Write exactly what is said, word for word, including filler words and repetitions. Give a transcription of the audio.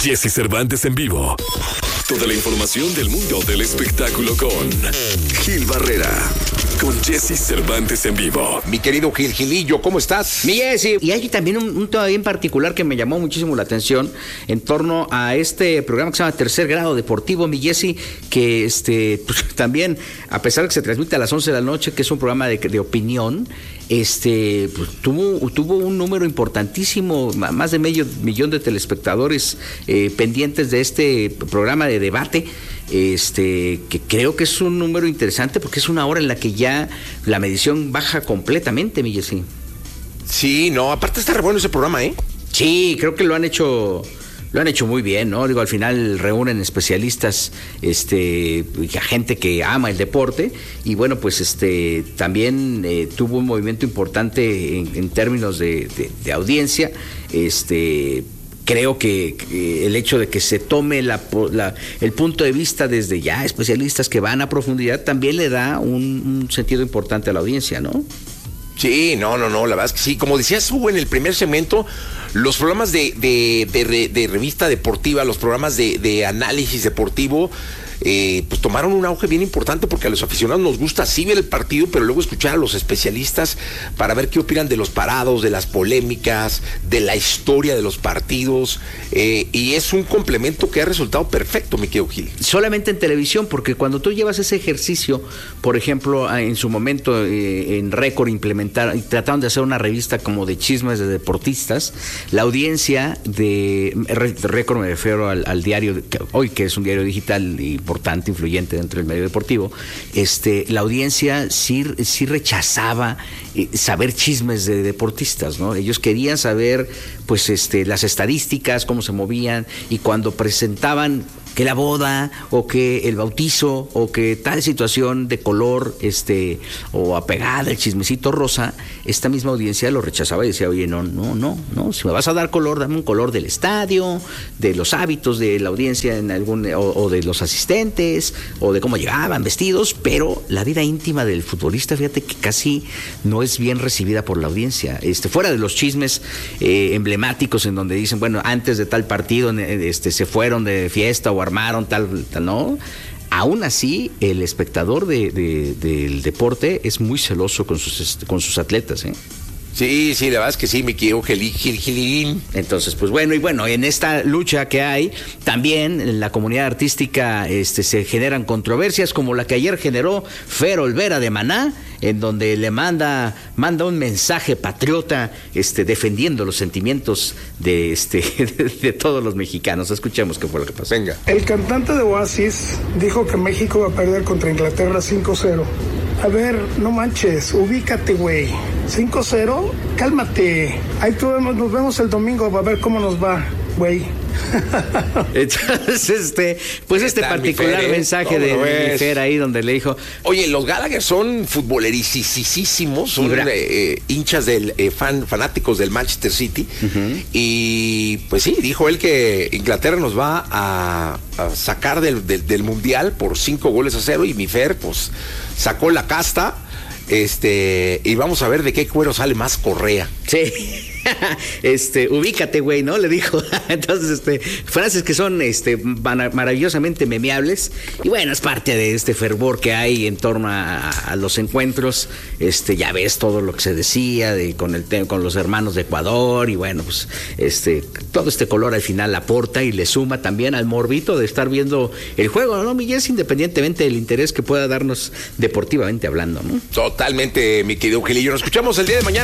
Jesse Cervantes en vivo. Toda la información del mundo del espectáculo con Gil Barrera. Con Jesse Cervantes en vivo. Mi querido Gil Gilillo, ¿cómo estás? Mi Jesse, y hay también un, un tema bien particular que me llamó muchísimo la atención en torno a este programa que se llama Tercer Grado Deportivo, mi Jesse, que este pues, también, a pesar de que se transmite a las once de la noche, que es un programa de, de opinión, este pues, tuvo, tuvo un número importantísimo, más de medio millón de telespectadores eh, pendientes de este programa de debate. Este, que creo que es un número interesante porque es una hora en la que ya la medición baja completamente, mi Jessy. Sí, no, aparte está re bueno ese programa, ¿eh? Sí, creo que lo han hecho, lo han hecho muy bien, ¿no? Digo, al final reúnen especialistas, este, a gente que ama el deporte y bueno, pues este, también eh, tuvo un movimiento importante en, en términos de, de, de audiencia, este. Creo que, que el hecho de que se tome la, la, el punto de vista desde ya especialistas que van a profundidad también le da un, un sentido importante a la audiencia, ¿no? Sí, no, no, no, la verdad es que sí. Como decías, hubo en el primer segmento los programas de, de, de, de, de revista deportiva, los programas de, de análisis deportivo, eh, pues tomaron un auge bien importante porque a los aficionados nos gusta sí ver el partido, pero luego escuchar a los especialistas para ver qué opinan de los parados, de las polémicas, de la historia de los partidos, eh, y es un complemento que ha resultado perfecto, mi querido Gil. Solamente en televisión, porque cuando tú llevas ese ejercicio, por ejemplo, en su momento eh, en Récord implementaron y trataron de hacer una revista como de chismes de deportistas, la audiencia de Récord, me refiero al, al diario, que hoy que es un diario digital importante, influyente dentro del medio deportivo, este, la audiencia sí, sí rechazaba eh, saber chismes de deportistas, ¿no? Ellos querían saber, pues, este, las estadísticas, cómo se movían, y cuando presentaban que la boda o que el bautizo o que tal situación de color este o apegada, el chismecito rosa, esta misma audiencia lo rechazaba y decía, oye, no, no, no, no, si me vas a dar color, dame un color del estadio, de los hábitos de la audiencia en algún o, o de los asistentes o de cómo llegaban vestidos, pero la vida íntima del futbolista, fíjate que casi no es bien recibida por la audiencia. Este, fuera de los chismes eh, emblemáticos en donde dicen, bueno, antes de tal partido este se fueron de fiesta o armaron tal, tal, ¿no? Aún así, el espectador de, de, del deporte es muy celoso con sus, con sus atletas, ¿eh? Sí, sí, la verdad es que sí, me quiero Gil, Gil, Gilín. Entonces, pues bueno, y bueno, en esta lucha que hay, también en la comunidad artística este, se generan controversias, como la que ayer generó Fer Olvera de Maná, en donde le manda, manda un mensaje patriota, este, defendiendo los sentimientos de, este, de, de todos los mexicanos. Escuchemos qué fue lo que pasó. Venga. El cantante de Oasis dijo que México va a perder contra Inglaterra cinco cero. A ver, no manches, ubícate, güey. cinco cero, cálmate. Ahí tú vemos, nos vemos el domingo, a ver cómo nos va, güey. Entonces, este, pues este particular Fer, eh? mensaje de, de Fer ahí donde le dijo, oye, los Gallagher son futbolerisísimos, son eh, hinchas del eh, fan, fanáticos del Manchester City, uh-huh. Y pues sí, dijo él que Inglaterra nos va a, a sacar del, del, del mundial por cinco goles a cero, y mi Fer pues sacó la casta, este, y vamos a ver de qué cuero sale más correa. Sí. Este, ubícate, güey, ¿no? Le dijo. Entonces, este, frases que son este, maravillosamente memeables. Y bueno, es parte de este fervor que hay en torno a, a los encuentros. Este, ya ves todo lo que se decía de, con, el, con los hermanos de Ecuador. Y bueno, pues, este, todo este color al final aporta y le suma también al morbito de estar viendo el juego, ¿no, Miguel? Independientemente del interés que pueda darnos deportivamente hablando, ¿no? Totalmente, mi querido Gilillo. Nos escuchamos el día de mañana.